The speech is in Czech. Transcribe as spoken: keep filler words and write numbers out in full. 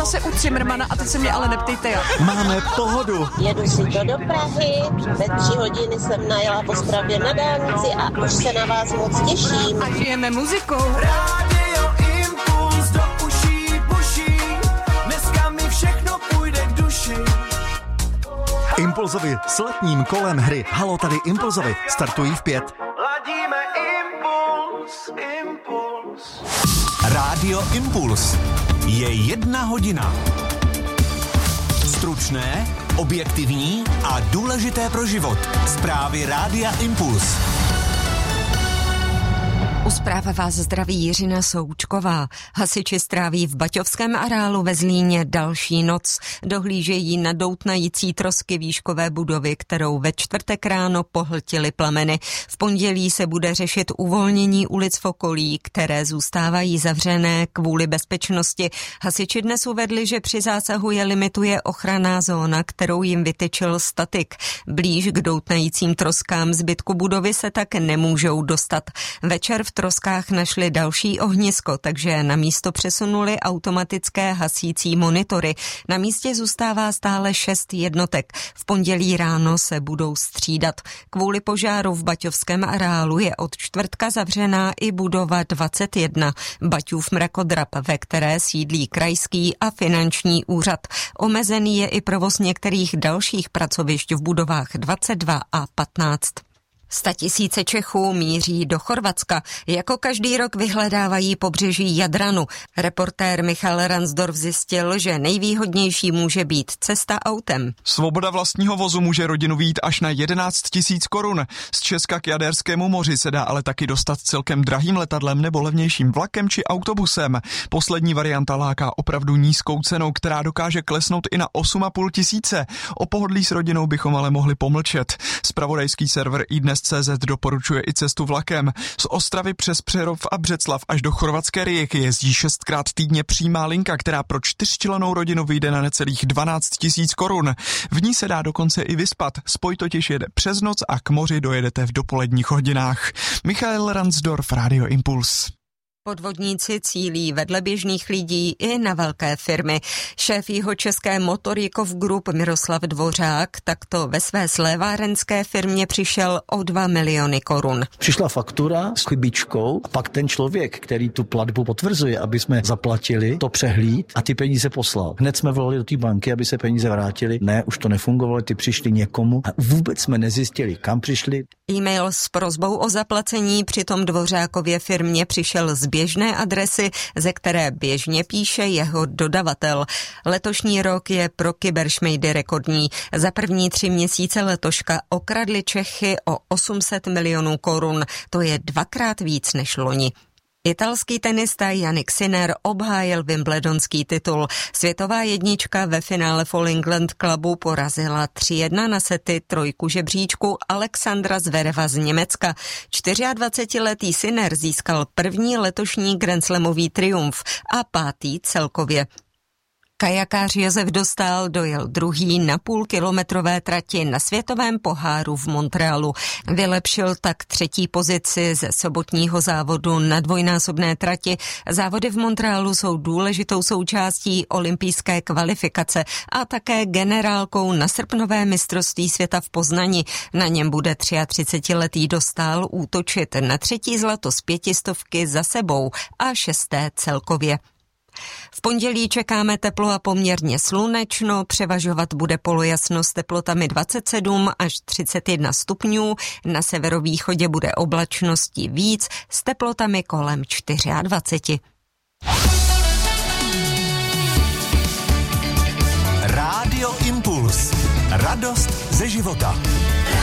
se u Cimrmana a teď se mě ale neptejte jak. Máme pohodu. Jedu si to do Prahy, ve tři hodiny jsem najela po Ostravě na dálnici a už se na vás moc těším. A žijeme muzikou. Rádio Impuls do uší buší, dneska mi všechno půjde k duši. Impulzovi s letním kolem hry Halo, tady Impulzovi startují v pět. Ladíme Impuls, Impuls. Rádio Impuls. Je jedna hodina. Stručné, objektivní a důležité pro život. Zprávy Rádia Impuls. U zpráv vás zdraví Jiřina Součková. Hasiči stráví v baťovském areálu ve Zlíně další noc. Dohlížejí na doutnající trosky výškové budovy, kterou ve čtvrtek ráno pohltily plameny. V pondělí se bude řešit uvolnění ulic v okolí, které zůstávají zavřené kvůli bezpečnosti. Hasiči dnes uvedli, že při zásahu je limituje ochranná zóna, kterou jim vytyčil statik. Blíž k doutnajícím troskám zbytku budovy se tak nemůžou dostat. Večer v troskách našli další ohnisko, takže na místo přesunuli automatické hasící monitory. Na místě zůstává stále šest jednotek. V pondělí ráno se budou střídat. Kvůli požáru v baťovském areálu je od čtvrtka zavřená i budova dvacet jedna, Baťův mrakodrap, ve které sídlí krajský a finanční úřad. Omezený je i provoz některých dalších pracovišť v budovách dvacet dva a patnáct. Statisíce Čechů míří do Chorvatska. Jako každý rok vyhledávají pobřeží Jadranu. Reportér Michal Ransdorf zjistil, že nejvýhodnější může být cesta autem. Svoboda vlastního vozu může rodinu vyjít až na jedenáct tisíc korun. Z Česka k Jaderskému moři se dá ale taky dostat celkem drahým letadlem nebo levnějším vlakem či autobusem. Poslední varianta láká opravdu nízkou cenou, která dokáže klesnout i na osm a půl tisíce. O pohodlí s rodinou bychom ale mohli pomlčet. Zpravodajský server iDnes tečka cé zet doporučuje i cestu vlakem. Z Ostravy přes Přerov a Břeclav až do chorvatské Rijeke jezdí šestkrát týdně přímá linka, která pro čtyřčlennou rodinu vyjde na necelých dvanáct tisíc korun. V ní se dá dokonce i vyspat. Spoj totiž jede přes noc a k moři dojedete v dopoledních hodinách. Michael Ransdorf, Radio Impuls. Podvodníci cílí vedle běžných lidí i na velké firmy. Šéf jihočeské Motorikov Group Miroslav Dvořák takto ve své slévárenské firmě přišel o dva miliony korun. Přišla faktura s chybičkou a pak ten člověk, který tu platbu potvrzuje, aby jsme zaplatili, to přehlíd a ty peníze poslal. Hned jsme volali do té banky, aby se peníze vrátily. Ne, už to nefungovalo, ty přišli někomu a vůbec jsme nezjistili, kam přišli. E-mail s prosbou o zaplacení přitom Dvořákově firmě přišel z běžné adresy, ze které běžně píše jeho dodavatel. Letošní rok je pro kyberšmejdy rekordní. Za první tři měsíce letoška okradli Čechy o osm set milionů korun. To je dvakrát víc než loni. Italský tenista Jannik Sinner obhájil wimbledonský titul. Světová jednička ve finále All England Clubu porazila tři jedna na sety trojku žebříčku Alexandra Zvereva z Německa. dvacetičtyřletý Sinner získal první letošní grandslamový triumf a pátý celkově. Kajakář Josef Dostál dojel druhý na půlkilometrové trati na světovém poháru v Montrealu. Vylepšil tak třetí pozici ze sobotního závodu na dvojnásobné trati. Závody v Montrealu jsou důležitou součástí olympijské kvalifikace a také generálkou na srpnové mistrovství světa v Poznani. Na něm bude třiatřicetiletý Dostál útočit na třetí zlato z pětistovky za sebou a šesté celkově. V pondělí čekáme teplo a poměrně slunečno, převažovat bude polojasno s teplotami dvacet sedm až třicet jedna stupňů, na severovýchodě bude oblačnosti víc s teplotami kolem dvacet čtyři. Rádio Impuls. Radost ze života.